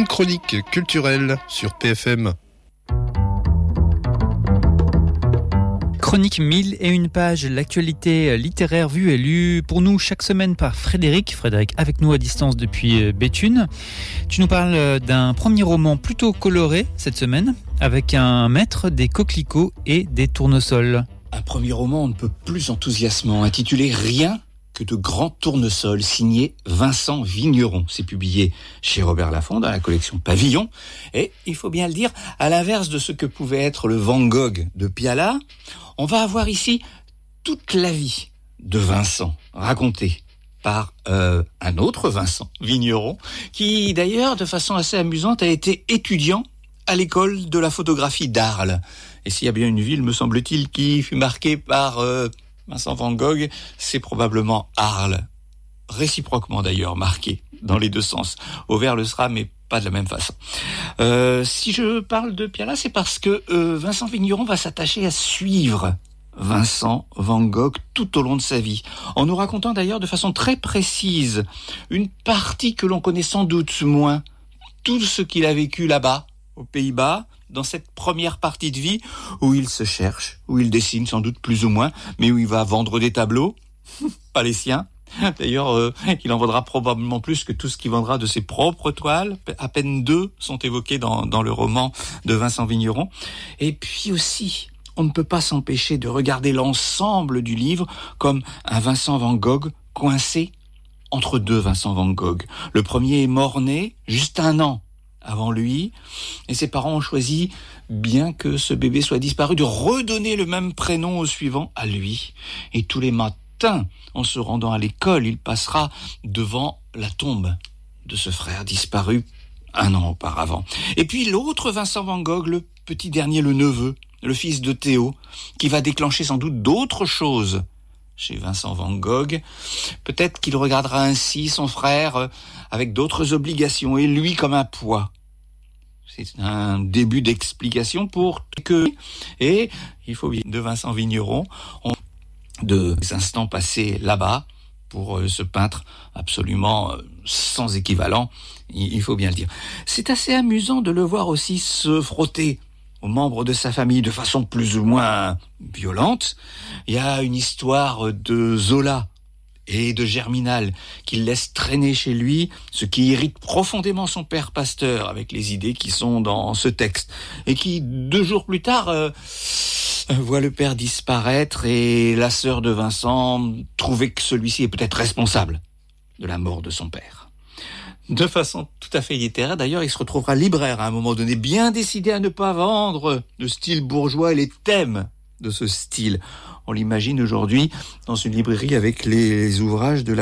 une chronique culturelle sur PFM. Chronique 1001 pages, l'actualité littéraire vue et lue pour nous chaque semaine par Frédéric avec nous à distance depuis Béthune. Tu nous parles d'un premier roman plutôt coloré cette semaine, avec un maître des coquelicots et des tournesols. Un premier roman on ne peut plus enthousiasmant, intitulé Rien que de grands tournesols, signé Vincent Vigneron. C'est publié chez Robert Laffont dans la collection Pavillon. Et il faut bien le dire, à l'inverse de ce que pouvait être le Van Gogh de Piala, on va avoir ici toute la vie de Vincent, racontée par un autre Vincent Vigneron, qui d'ailleurs, de façon assez amusante, a été étudiant à l'école de la photographie d'Arles. Et s'il y a bien une ville, me semble-t-il, qui fut marquée par Vincent Van Gogh, c'est probablement Arles. Réciproquement d'ailleurs, marqué dans les deux sens. Auvers le sera, mais pas de la même façon. Si je parle de Piala, c'est parce que Vincent Vigneron va s'attacher à suivre Vincent Van Gogh tout au long de sa vie, en nous racontant d'ailleurs de façon très précise une partie que l'on connaît sans doute moins, tout ce qu'il a vécu là-bas, aux Pays-Bas, dans cette première partie de vie où il se cherche, où il dessine sans doute plus ou moins, mais où il va vendre des tableaux, pas les siens. D'ailleurs, il en vendra probablement plus que tout ce qu'il vendra de ses propres toiles. À peine 2 sont évoquées dans le roman de Vincent Vigneron. Et puis aussi, on ne peut pas s'empêcher de regarder l'ensemble du livre comme un Vincent Van Gogh coincé entre deux Vincent Van Gogh. Le premier est mort-né, juste 1 an avant lui, et ses parents ont choisi, bien que ce bébé soit disparu, de redonner le même prénom au suivant à lui. Et tous les matins, en se rendant à l'école, il passera devant la tombe de ce frère disparu 1 an auparavant. Et puis l'autre Vincent Van Gogh, le petit dernier, le neveu, le fils de Théo, qui va déclencher sans doute d'autres choses chez Vincent Van Gogh. Peut-être qu'il regardera ainsi son frère avec d'autres obligations et lui comme un poids. C'est un début d'explication pour que, et il faut bien, de Vincent Vigneron, de ces instants passés là-bas pour ce peintre absolument sans équivalent, il faut bien le dire. C'est assez amusant de le voir aussi se frotter aux membres de sa famille de façon plus ou moins violente. Il y a une histoire de Zola et de Germinal qu'il laisse traîner chez lui, ce qui irrite profondément son père pasteur avec les idées qui sont dans ce texte, et qui 2 jours plus tard voit le père disparaître et la sœur de Vincent trouver que celui-ci est peut-être responsable de la mort de son père. De façon tout à fait littéraire, d'ailleurs, il se retrouvera libraire à un moment donné, bien décidé à ne pas vendre le style bourgeois et les thèmes de ce style. On l'imagine aujourd'hui dans une librairie avec les ouvrages de la